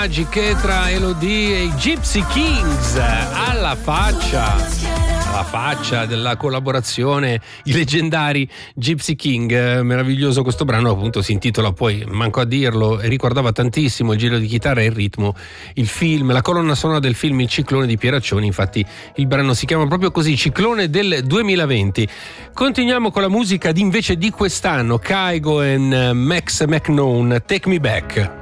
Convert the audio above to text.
Chetra, Elodie e i Gypsy Kings alla faccia della collaborazione, i leggendari Gypsy King. Meraviglioso questo brano, appunto si intitola, poi manco a dirlo, e ricordava tantissimo il giro di chitarra e il ritmo, il film, la colonna sonora del film Il Ciclone di Pieraccioni. Infatti il brano si chiama proprio così, Ciclone del 2020. Continuiamo con la musica invece di quest'anno, Kygo e Max McKnown, Take Me Back.